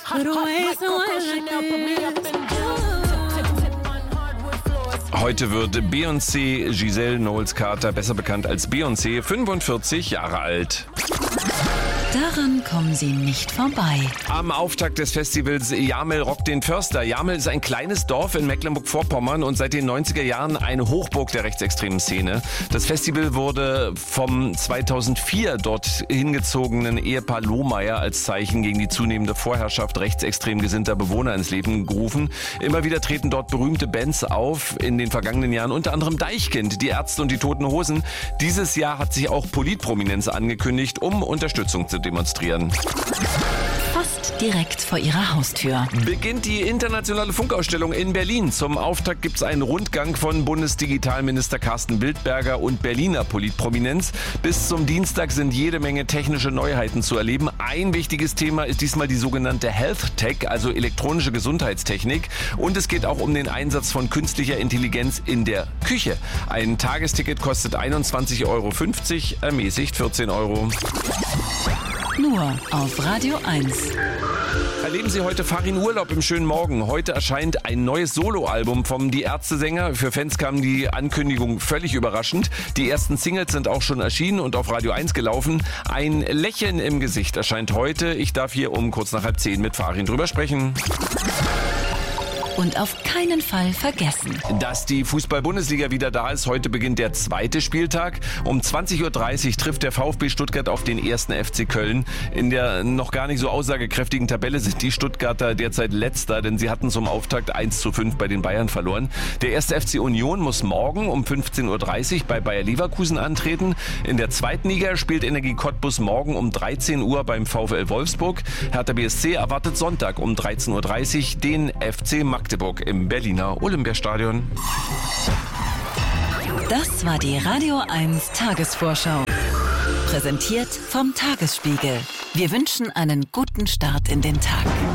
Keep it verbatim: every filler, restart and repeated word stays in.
Heute wird Beyoncé Giselle Knowles-Carter, besser bekannt als Beyoncé, fünfundvierzig Jahre alt. Daran kommen Sie nicht vorbei. Am Auftakt des Festivals Jamel rockt den Förster. Jamel ist ein kleines Dorf in Mecklenburg-Vorpommern und seit den neunziger Jahren eine Hochburg der rechtsextremen Szene. Das Festival wurde vom zweitausendvier dort hingezogenen Ehepaar Lohmeier als Zeichen gegen die zunehmende Vorherrschaft rechtsextrem gesinnter Bewohner ins Leben gerufen. Immer wieder treten dort berühmte Bands auf, in den vergangenen Jahren unter anderem Deichkind, die Ärzte und die Toten Hosen. Dieses Jahr hat sich auch Politprominenz angekündigt, um Unterstützung zu demonstrieren. Fast direkt vor Ihrer Haustür Beginnt die internationale Funkausstellung in Berlin. Zum Auftakt gibt es einen Rundgang von Bundesdigitalminister Carsten Wildberger und Berliner Politprominenz. Bis zum Dienstag sind jede Menge technische Neuheiten zu erleben. Ein wichtiges Thema ist diesmal die sogenannte Health Tech, also elektronische Gesundheitstechnik. Und es geht auch um den Einsatz von künstlicher Intelligenz in der Küche. Ein Tagesticket kostet einundzwanzig Euro fünfzig, ermäßigt vierzehn Euro. nur auf Radio eins. Erleben Sie heute Farin Urlaub im schönen Morgen. Heute erscheint ein neues Soloalbum vom Die Ärzte-Sänger. Für Fans kam die Ankündigung völlig überraschend. Die ersten Singles sind auch schon erschienen und auf Radio eins gelaufen. Ein Lächeln im Gesicht erscheint heute. Ich darf hier um kurz nach halb zehn mit Farin drüber sprechen. Und auf keinen Fall vergessen, dass die Fußball-Bundesliga wieder da ist. Heute beginnt der zweite Spieltag. Um zwanzig Uhr dreißig trifft der VfB Stuttgart auf den ersten F C Köln. In der noch gar nicht so aussagekräftigen Tabelle sind die Stuttgarter derzeit Letzter, denn sie hatten zum Auftakt eins zu fünf bei den Bayern verloren. Der erste F C Union muss morgen um fünfzehn Uhr dreißig bei Bayer Leverkusen antreten. In der zweiten Liga spielt Energie Cottbus morgen um dreizehn Uhr beim VfL Wolfsburg. Hertha B S C erwartet Sonntag um dreizehn Uhr dreißig den F C Magdeburg im Berliner Olympiastadion. Das war die Radio eins Tagesvorschau. Präsentiert vom Tagesspiegel. Wir wünschen einen guten Start in den Tag.